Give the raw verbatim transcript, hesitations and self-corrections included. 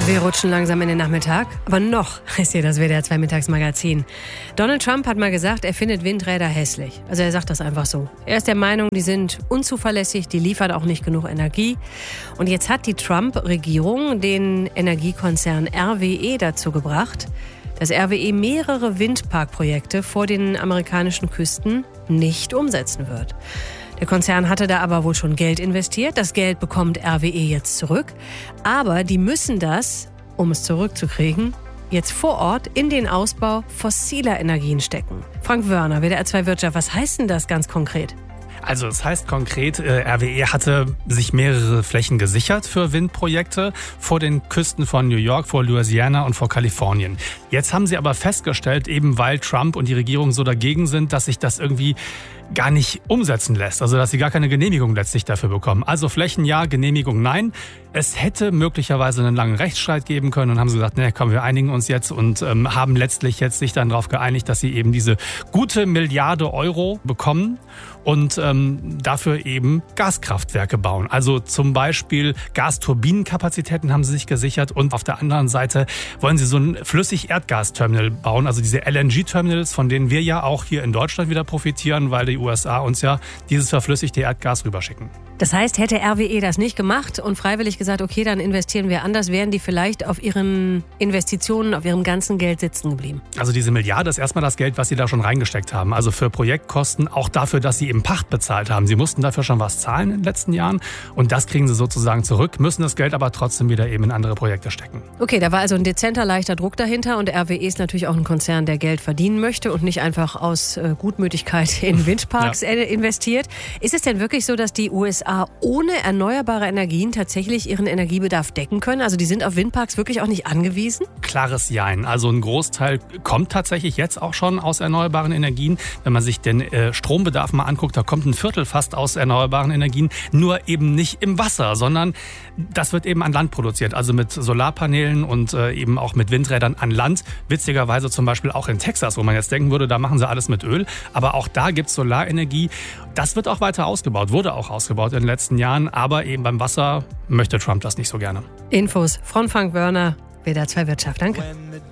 Wir rutschen langsam in den Nachmittag, aber noch ist hier das W D R zwei Mittagsmagazin. Donald Trump hat mal gesagt, er findet Windräder hässlich. Also er sagt das einfach so. Er ist der Meinung, die sind unzuverlässig, die liefern auch nicht genug Energie. Und jetzt hat die Trump-Regierung den Energiekonzern R W E dazu gebracht, dass R W E mehrere Windparkprojekte vor den amerikanischen Küsten nicht umsetzen wird. Der Konzern hatte da aber wohl schon Geld investiert. Das Geld bekommt R W E jetzt zurück. Aber die müssen das, um es zurückzukriegen, jetzt vor Ort in den Ausbau fossiler Energien stecken. Frank Wörner, W D R zwei Wirtschaft, was heißt denn das ganz konkret? Also es heißt konkret, äh, R W E hatte sich mehrere Flächen gesichert für Windprojekte vor den Küsten von New York, vor Louisiana und vor Kalifornien. Jetzt haben sie aber festgestellt, eben weil Trump und die Regierung so dagegen sind, dass sich das irgendwie gar nicht umsetzen lässt. Also dass sie gar keine Genehmigung letztlich dafür bekommen. Also Flächen ja, Genehmigung nein. Es hätte möglicherweise einen langen Rechtsstreit geben können und haben sie gesagt, ne, komm, wir einigen uns jetzt und ähm, haben letztlich jetzt sich dann darauf geeinigt, dass sie eben diese gute Milliarde Euro bekommen und ähm, dafür eben Gaskraftwerke bauen. Also zum Beispiel Gasturbinenkapazitäten haben sie sich gesichert und auf der anderen Seite wollen sie so ein Flüssig-Erdgas-Terminal bauen, also diese L N G-Terminals, von denen wir ja auch hier in Deutschland wieder profitieren, weil die U S A uns ja dieses verflüssigte Erdgas rüberschicken. Das heißt, hätte R W E das nicht gemacht und freiwillig gesagt, okay, dann investieren wir anders, wären die vielleicht auf ihren Investitionen, auf ihrem ganzen Geld sitzen geblieben? Also diese Milliarde ist erstmal das Geld, was sie da schon reingesteckt haben. Also für Projektkosten, auch dafür, dass sie eben Pacht bezahlt haben. Sie mussten dafür schon was zahlen in den letzten Jahren und das kriegen sie sozusagen zurück, müssen das Geld aber trotzdem wieder eben in andere Projekte stecken. Okay, da war also ein dezenter, leichter Druck dahinter und R W E ist natürlich auch ein Konzern, der Geld verdienen möchte und nicht einfach aus äh, Gutmütigkeit in Windparks ja. investiert. Ist es denn wirklich so, dass die U S A ohne erneuerbare Energien tatsächlich ihren Energiebedarf decken können? Also die sind auf Windparks wirklich auch nicht angewiesen? Klares Jein. Also ein Großteil kommt tatsächlich jetzt auch schon aus erneuerbaren Energien. Wenn man sich den äh, Strombedarf mal anguckt, da kommt ein Viertel fast aus erneuerbaren Energien. Nur eben nicht im Wasser, sondern das wird eben an Land produziert. Also mit Solarpanelen und äh, eben auch mit Windrädern an Land. Witzigerweise zum Beispiel auch in Texas, wo man jetzt denken würde, da machen sie alles mit Öl. Aber auch da gibt es Solarenergie. Das wird auch weiter ausgebaut, wurde auch ausgebaut in den letzten Jahren. Aber eben beim Wasser möchte Trump das nicht so gerne. Infos von Frank Wörner, W D R zwei Wirtschaft. Danke.